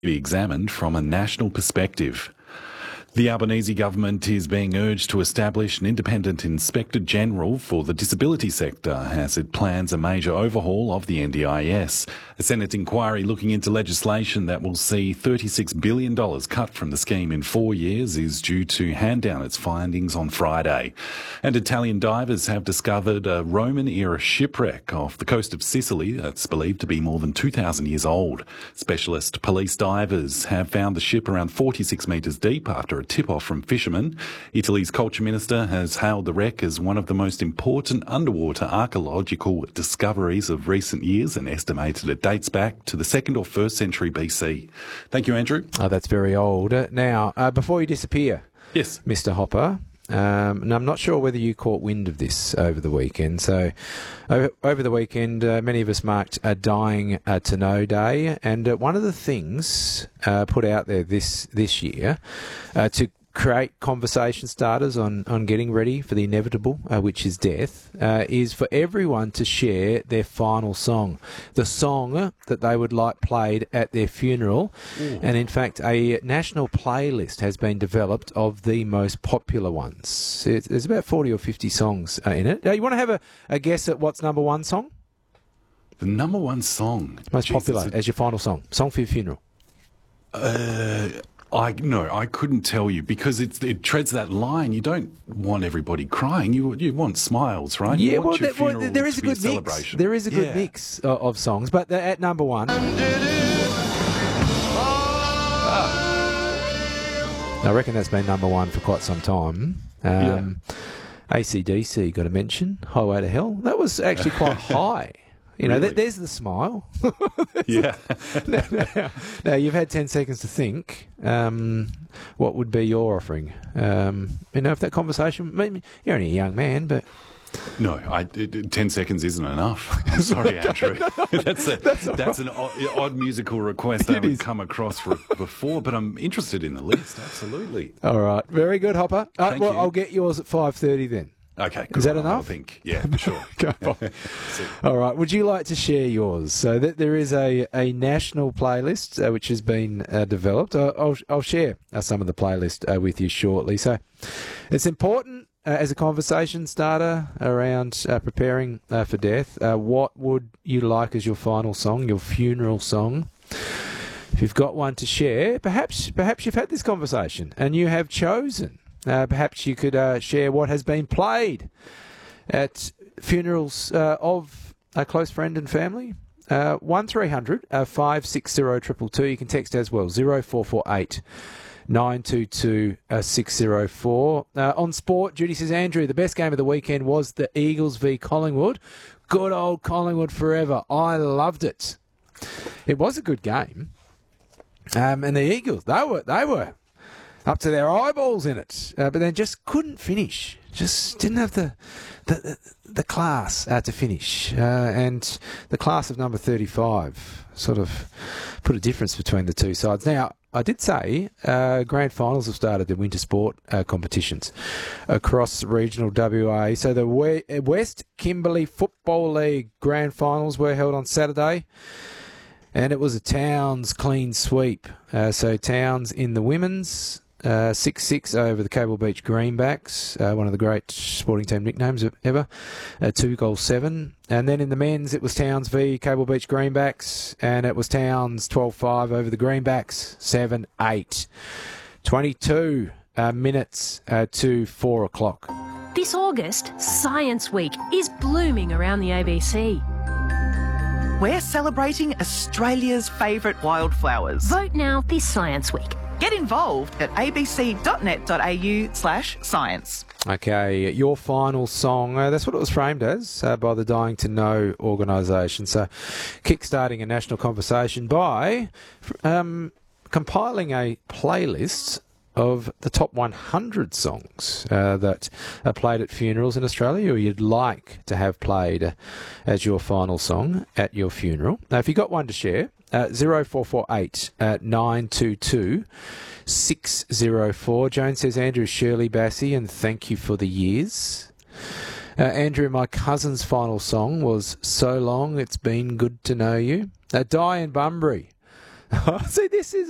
be examined from a national perspective. The Albanese government is being urged to establish an independent Inspector General for the disability sector as it plans a major overhaul of the NDIS. A Senate inquiry looking into legislation that will see $36 billion cut from the scheme in 4 years is due to hand down its findings on Friday. And Italian divers have discovered a Roman-era shipwreck off the coast of Sicily that's believed to be more than 2,000 years old. Specialist police divers have found the ship around 46 metres deep after a tip-off from fishermen. Italy's culture minister has hailed the wreck as one of the most important underwater archaeological discoveries of recent years and estimated it dates back to the 2nd or 1st century BC. Thank you, Andrew. Oh, that's very old. Now, before you disappear, yes, Mr. Hopper, and I'm not sure whether you caught wind of this over the weekend. So, over the weekend, many of us marked a Dying to Know Day, and one of the things put out there this year to create conversation starters on getting ready for the inevitable, which is death, is for everyone to share their final song, the song that they would like played at their funeral. Ooh. And in fact, a national playlist has been developed of the most popular ones. There's about 40 or 50 songs in it. You want to have a guess at what's number one song? The number one song? Most popular as your final song for your funeral. I couldn't tell you because it treads that line. You don't want everybody crying. You want smiles, right? Yeah, there is a good mix. There is a good mix of songs, but at number one, I reckon that's been number one for quite some time. AC/DC got a mention. Highway to Hell. That was actually quite high. You know, really? There's the smile. Yeah. Now, you've had 10 seconds to think. What would be your offering? If that conversation... Maybe you're only a young man, but... No, 10 seconds isn't enough. I'm sorry, Andrew. That's an odd musical request I haven't come across before, but I'm interested in the list, absolutely. All right. Very good, Hopper. Thank you. I'll get yours at 5:30 then. Okay, is that enough? I think, yeah, sure. All right. Would you like to share yours? So there is a national playlist which has been developed. I'll share some of the playlist with you shortly. So it's important as a conversation starter around preparing for death. What would you like as your final song, your funeral song? If you've got one to share, perhaps you've had this conversation and you have chosen. Perhaps you could share what has been played at funerals of a close friend and family. 1300 560 222. You can text as well, 0448 922 604. On sport, Judy says, Andrew, the best game of the weekend was the Eagles v Collingwood. Good old Collingwood forever. I loved it. It was a good game. And the Eagles, they were up to their eyeballs in it, but then just couldn't finish. Just didn't have the class to finish. And the class of number 35 sort of put a difference between the two sides. Now, I did say grand finals have started the winter sport competitions across regional WA. So the West Kimberley Football League grand finals were held on Saturday. And it was a Towns clean sweep. So Towns in the women's, 6-6 over the Cable Beach Greenbacks, one of the great sporting team nicknames ever, 2-7. And then in the men's, it was Towns v Cable Beach Greenbacks, and it was Towns 12-5 over the Greenbacks, 7-8. 22 minutes to 4 o'clock. This August, Science Week is blooming around the ABC. We're celebrating Australia's favourite wildflowers. Vote now this Science Week. Get involved at abc.net.au/science. Okay, your final song, that's what it was framed as by the Dying to Know organisation. So, kickstarting a national conversation by compiling a playlist of the top 100 songs that are played at funerals in Australia, or you'd like to have played as your final song at your funeral. Now, if you've got one to share, 0448 922 604. Joan says, Andrew, Shirley Bassey, and thank you for the years. Andrew, my cousin's final song was So Long, It's Been Good to Know You. Di in Bunbury. See, this is